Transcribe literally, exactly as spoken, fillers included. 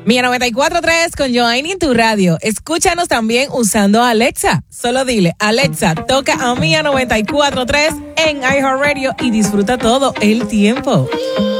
Mía noventa y cuatro punto tres con Joanny en tu radio. Escúchanos también usando Alexa. Solo dile, Alexa, toca a Mía noventa y cuatro punto tres en iHeartRadio y disfruta todo el tiempo.